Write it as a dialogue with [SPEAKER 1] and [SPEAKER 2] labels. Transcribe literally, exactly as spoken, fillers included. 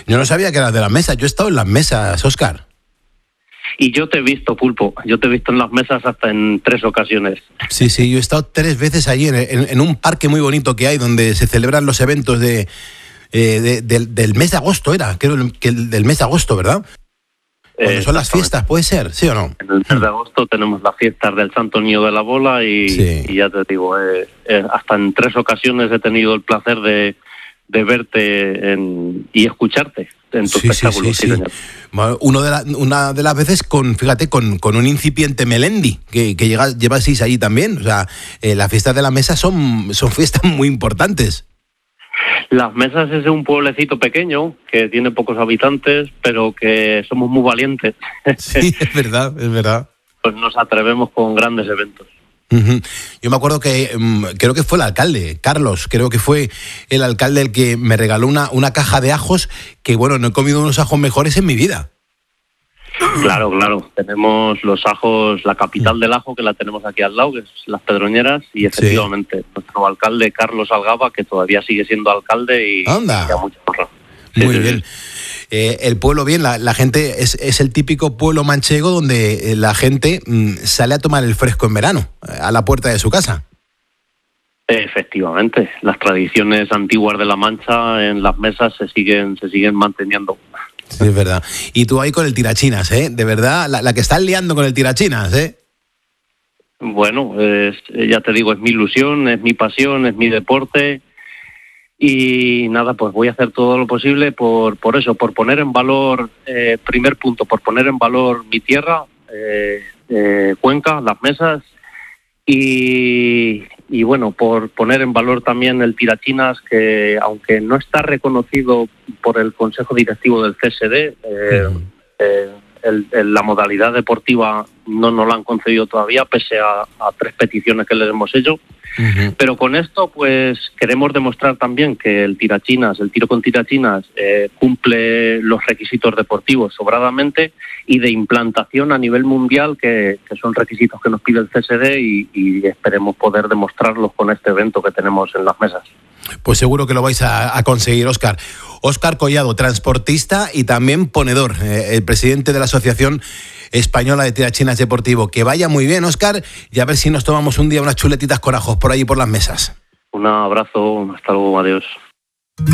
[SPEAKER 1] Yo no sabía que eras de las mesas, yo he estado en las mesas, Óscar.
[SPEAKER 2] Y yo te he visto, Pulpo, yo te he visto en las mesas hasta en tres ocasiones.
[SPEAKER 1] Sí, sí, yo he estado tres veces allí en, en, en un parque muy bonito que hay donde se celebran los eventos de, eh, de, de del mes de agosto, era, creo que el del mes de agosto, ¿verdad? Cuando son las fiestas, ¿puede ser? ¿Sí o no?
[SPEAKER 2] En el mes de agosto tenemos las fiestas del Santo Niño de la Bola y, sí. y ya te digo, eh, eh, hasta en tres ocasiones he tenido el placer de, de verte en, y escucharte en tus
[SPEAKER 1] sí,
[SPEAKER 2] espectáculos.
[SPEAKER 1] Sí, sí, sí. Bueno, uno de la, una de las veces con, fíjate, con, con un incipiente Melendi, que, que llega, llevaseis allí también. O sea, eh, las fiestas de la mesa son, son fiestas muy importantes.
[SPEAKER 2] Las Mesas es un pueblecito pequeño que tiene pocos habitantes, pero que somos muy valientes.
[SPEAKER 1] Sí, es verdad, es verdad.
[SPEAKER 2] Pues nos atrevemos con grandes eventos.
[SPEAKER 1] Uh-huh. Yo me acuerdo que um, creo que fue el alcalde, Carlos, creo que fue el alcalde el que me regaló una, una caja de ajos que, bueno, no he comido unos ajos mejores en mi vida.
[SPEAKER 2] Claro, claro. Tenemos los ajos, la capital del ajo, que la tenemos aquí al lado, que es Las Pedroñeras, y efectivamente sí. Nuestro alcalde, Carlos Algaba, que todavía sigue siendo alcalde y,
[SPEAKER 1] ¡anda!
[SPEAKER 2] y da mucha honra.
[SPEAKER 1] Muy
[SPEAKER 2] sí,
[SPEAKER 1] bien.
[SPEAKER 2] Sí.
[SPEAKER 1] Eh, el pueblo bien, la, la gente es, es el típico pueblo manchego donde la gente mmm, sale a tomar el fresco en verano, a la puerta de su casa.
[SPEAKER 2] Efectivamente, las tradiciones antiguas de La Mancha en las mesas se siguen, se siguen manteniendo.
[SPEAKER 1] Sí, es verdad. Y tú ahí con el tirachinas, ¿eh? De verdad, la, la que estás liando con el tirachinas, ¿eh?
[SPEAKER 2] Bueno, es, ya te digo, es mi ilusión, es mi pasión, es mi deporte. Y nada, pues voy a hacer todo lo posible por, por eso, por poner en valor, eh, primer punto, por poner en valor mi tierra, eh, eh, Cuenca, las mesas, y, y bueno, por poner en valor también el tirachinas, que aunque no está reconocido por el Consejo Directivo del C S D, eh, uh-huh. eh, el, el, la modalidad deportiva no nos la han concedido todavía, pese a, a tres peticiones que les hemos hecho. Uh-huh. Pero con esto pues queremos demostrar también que el tirachinas, el tiro con tirachinas eh, cumple los requisitos deportivos sobradamente y de implantación a nivel mundial, que, que son requisitos que nos pide el C S D, y, y esperemos poder demostrarlos con este evento que tenemos en las mesas.
[SPEAKER 1] Pues seguro que lo vais a, a conseguir, Óscar. Óscar Collado, transportista y también ponedor, eh, el presidente de la Asociación Española de Tirachinas Deportivo. Que vaya muy bien, Óscar, y a ver si nos tomamos un día unas chuletitas con ajos por ahí por las mesas.
[SPEAKER 2] Un abrazo, hasta luego, adiós.